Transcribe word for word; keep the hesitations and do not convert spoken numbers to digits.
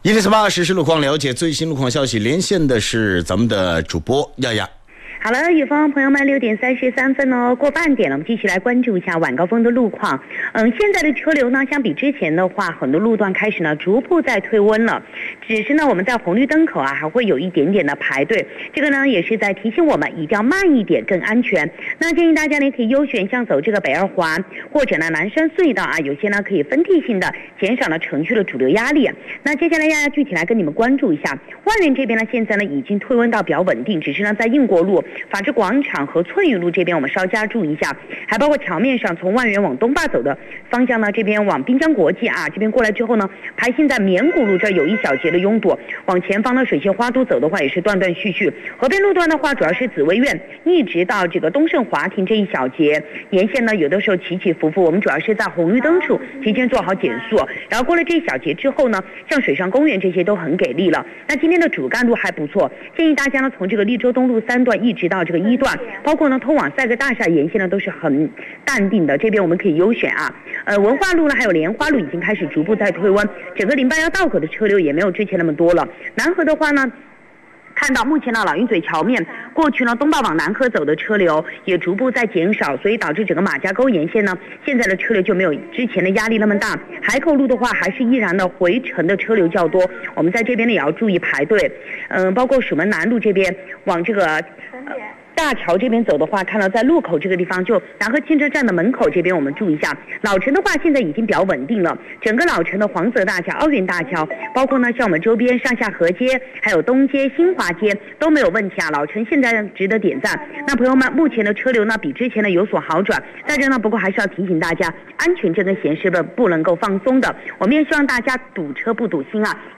一零四八实时路况，了解最新路况消息，连线的是咱们的主播亚亚。 好了，远方朋友们，六点三十三分哦，过半点了，我们继续来关注一下晚高峰的路况。嗯，现在的车流呢，相比之前的话，很多路段开始呢逐步在退温了。只是呢，我们在红绿灯口啊，还会有一点点的排队，这个呢也是在提醒我们一定要慢一点，更安全。那建议大家呢可以优选像走这个北二环或者呢南山隧道啊，有些呢可以分替性的减少了城区的主流压力。那接下来亚亚具体来跟你们关注一下，万源这边呢现在呢已经退温到比较稳定，只是呢在应国路、法治广场和翠玉路这边我们稍加注意一下，还包括桥面上从万源往东坝走的方向呢，这边往滨江国际啊这边过来之后呢，排线在绵谷路这儿有一小节的拥堵，往前方的水线花都走的话也是断断续续。河边路段的话，主要是紫薇苑一直到这个东胜华庭这一小节沿线呢，有的时候起起伏伏，我们主要是在红绿灯处提前做好减速，然后过了这一小节之后呢，像水上公园这些都很给力了。那今天的主干路还不错，建议大家呢从这个利州东路三段一直到这个一段，包括呢通往赛格大厦沿线呢都是很淡定的，这边我们可以优选啊。呃，文化路呢还有莲花路已经开始逐步在退温，整个零八幺道口的车流也没有之前那么多了。南河的话呢，看到目前呢老鹰嘴桥面过去呢东坝往南河走的车流也逐步在减少，所以导致整个马家沟沿线呢现在的车流就没有之前的压力那么大。海口路的话还是依然的回程的车流较多，我们在这边呢也要注意排队。嗯、呃，包括蜀门南路这边往这个。呃大桥这边走的话，看到在路口这个地方，就南河汽车站的门口这边，我们注意一下。老城的话，现在已经比较稳定了。整个老城的黄泽大桥、奥运大桥，包括呢像我们周边上下河街、还有东街、新华街都没有问题啊。老城现在值得点赞。那朋友们，目前的车流呢比之前呢有所好转，在这呢不过还是要提醒大家，安全这根弦是不不能够放松的。我们也希望大家堵车不堵心啊。